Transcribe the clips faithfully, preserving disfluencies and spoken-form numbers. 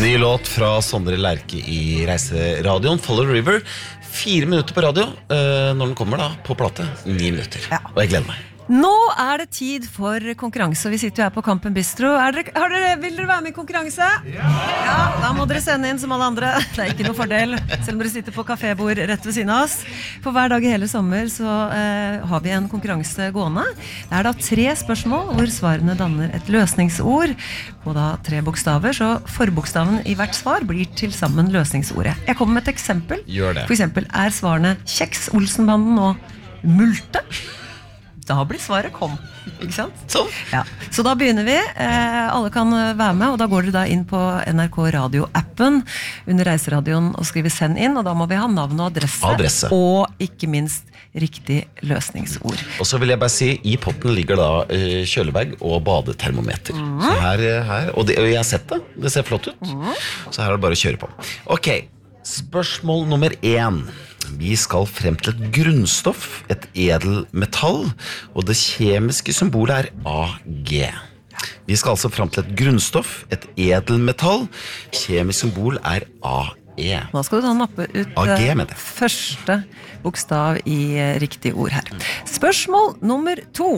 Ny låt fra Sondre Lerche i Reiseradioen, Follow River. Fire minutter på radio, uh, når den kommer da, på plate. Ni minutter, ja. Og jeg gleder meg. Nå er det tid for konkurranse, og vi sitter jo her på Kampen Bistro. Er dere, har dere, vil dere være med i konkurranse? Ja! Ja, da må dere sende inn som alle andre. Det er ikke noe fordel, selv om dere sitter på kafébord rett ved siden av oss. For hver dag i hele sommer så eh, har vi en konkurranse gående. Det er da tre spørsmål hvor svarene danner et løsningsord på da tre bokstaver, så forbokstaven i hvert svar blir til sammen løsningsordet. Jeg kommer med et eksempel. Gjør det. For eksempel er svarene Kjeks, Olsenbanden og Multe. Da blir svaret kom, ikke sant? Sånn. Ja. Så da begynner vi. Eh, alle kan være med, og da går dere da inn på N R K Radio-appen under Reiseradioen og skriver send inn, og da må vi ha navn og adresse, adresse. Og ikke minst riktig løsningsord. Og så vil jeg bare si, i potten ligger da uh, kjølebag og badetermometer. Mm. Så her, her og, det, og jeg har sett det, det ser flott ut. Mm. Så her er det bare å kjøre på. Ok, spørsmål nummer én. Vi skal frem til et grunnstoff, et edelmetall, og det kjemiske symbolet er A G. Vi skal altså frem til et grunnstoff, et edelmetall, kjemisk symbol er A E. Nå skal du da nappe ut A G med det. Første bokstav i riktig ord her. Spørsmål nummer to.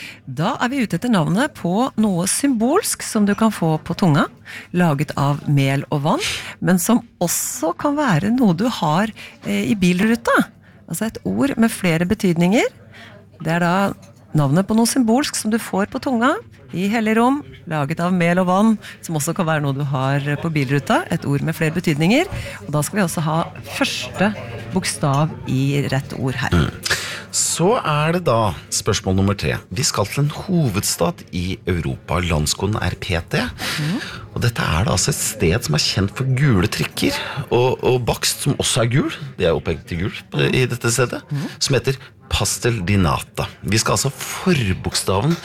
Da er vi ute etter navnet på noe symbolsk som du kan få på tunga, laget av mel og vann, men som også kan være noe du har eh, i bilruta. Altså et ord med flere betydninger. Det er da navnet på noe symbolsk som du får på tunga, i hellig rom, laget av mel og vann, som også kan være noe du har på bilruta, et ord med flere betydninger. Og da skal vi også ha første bokstav i rett ord her. Mm. Så er det da spørsmål nummer tre. Vi skal til en hovedstad i Europa. Landskoden er P T. Mm. Og dette er da altså et sted som er kjent for gule trikker, og, og bakst som også er gul, det er opphengt til gul i dette stedet, mm. som heter Pastel di Nata. Vi skal altså forbokstaven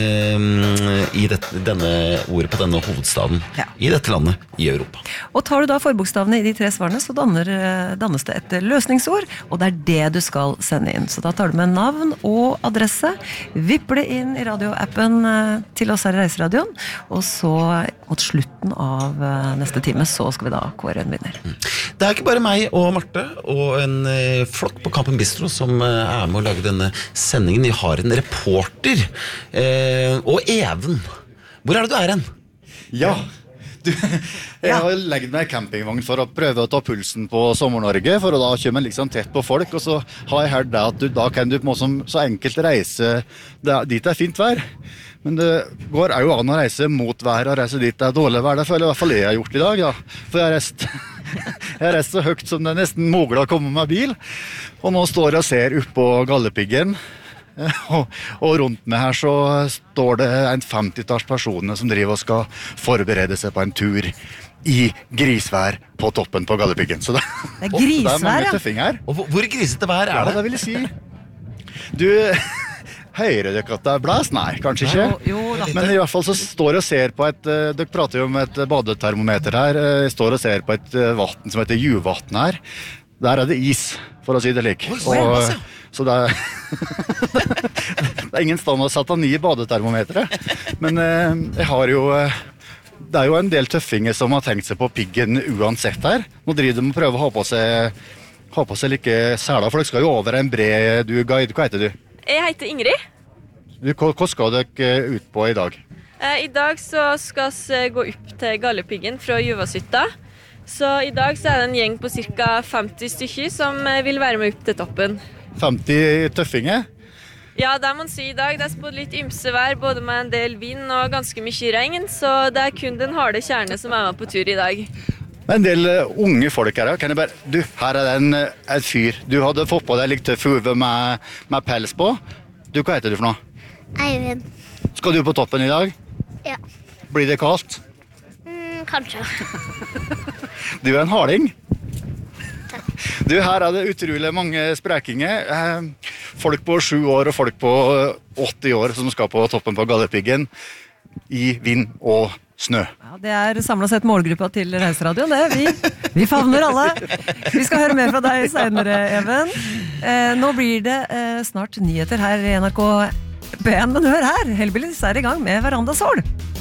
eh, i dette, denne ordet på denne hovedstaden ja. I dette landet i Europa. Og tar du da forbokstavene i de tre svarene, så danner, dannes det et løsningsord, og det er det du skal sende inn. Så da tar du med navn og adresse, vipper det inn i radioappen til oss her i Reiseradioen, og så mot slutten av neste time, så skal vi da kåre en vinner. Det er ikke bare meg og Marte og en flokk på Kampen Bistro som er med å lage denne sendingen. Vi har en reporter, eh, og Even. Hvor er det du er hen? Ja, du, jeg har legget meg i campingvogn for å prøve å ta pulsen på Sommer-Norge, for å da komme liksom tett på folk, og så har jeg hørt det at du, da kan du på som, så enkelt reise det, dit det er fint vær. Men det går jo an å reise mot vær og reise dit det er dårlig vær. Det føler jeg i hvert fall jeg har gjort i dag, da. For jeg har reist... Jeg har reist så høyt som det er nesten mulig å komme med bil. Og nå står jeg og ser opp på Galdhøpiggen. Og, og rundt meg her så står det en femtitalls personer som driver og skal forberede seg på en tur i grisvær på toppen på Galdhøpiggen. Så det, det er grisvær, det er mange ja. tøffinger. Og hvor, hvor grisete vær er ja, det? Ja, det vil jeg si. Du... Hører dere at det er blæs? Nei, kanskje ikke. Jo, jo, Men i hvert fall så står jeg og ser på et, dere prater jo om et badetermometer her, jeg står og ser på et vatten som heter Juvatn her. Der er det is, for å si det lik. Og, så det er, det er ingen stand å sette ned i badetermometeret. Men jeg har jo, det er jo en del tøffinger som har tenkt seg på piggen uansett her. Nå driver de og prøver å ha på seg, ha på seg like sæler, for dere skal jo over en bred, du guide, hva heter du? Jeg heter Ingrid. Du, hva skal dere ut på i dag? Eh, I dag så skal vi gå opp til Galdhøpiggen fra Juvashytta. Så i dag så er det en gjeng på ca. femti stykker som vil være med opp til toppen. femti tøffinger? Ja, det må man si i dag. Det er spådd litt ymse vær, både med en del vind og ganske mye regn, så det er kun den harde kjerne som er med på tur i dag. En del uh, unge folk her, kan jeg bare... Du, her er det en, en fyr. Du hadde fått på deg litt tøff hue med, med pels på. Du, hva heter du for noe? Eivind. Skal du på toppen i dag? Ja. Blir det kaldt? Mm, kanskje. Du er en harding. Takk. Du, her er det utrolig mange sprekinger. Eh, folk på sju år og folk på åtti år som skal på toppen på Galdhøpiggen i vind og snø. Ja, det er samlet sett målgruppa til Reiseradioen, det. Vi, vi favner alle. Vi skal høre mer fra deg senere, Even. Eh, nå blir det eh, snart nyheter her i N R K P en, men hør her, Hellbillies er i gang med Verandasol.